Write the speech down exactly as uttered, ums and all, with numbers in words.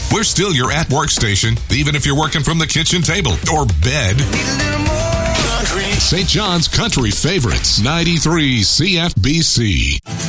We're still your at-work station, even if you're working from the kitchen table or bed. Saint John's Country Favorites, ninety-three C F B C.